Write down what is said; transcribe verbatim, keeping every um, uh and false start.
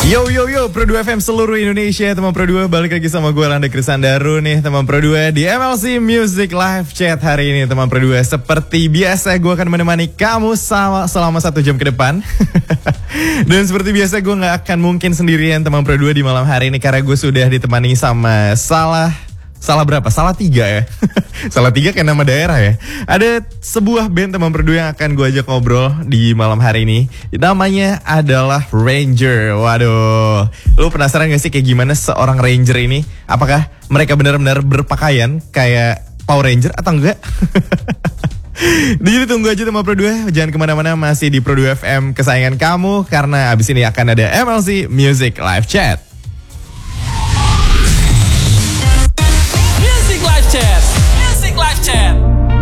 Yo yo yo Pro dua F M seluruh Indonesia, teman Pro dua, balik lagi sama gue Randa Krisandaru nih teman Pro dua di M L C Music Live Chat hari ini teman Pro dua. Seperti biasa gue akan menemani kamu sama, selama satu jam ke depan. Dan seperti biasa gue gak akan mungkin sendirian teman Pro dua di malam hari ini, karena gue sudah ditemani sama Salah Salah berapa? Salah tiga ya. Salah tiga kayak nama daerah ya. Ada sebuah band teman Pro dua yang akan gue ajak ngobrol di malam hari ini. Namanya adalah Ranger. Waduh, lu penasaran gak sih kayak gimana seorang Ranger ini? Apakah mereka benar-benar berpakaian kayak Power Ranger atau enggak? Jadi tunggu aja teman Pro dua. Jangan kemana-mana, masih di Pro dua F M kesayangan kamu, karena abis ini akan ada M L C Music Live Chat.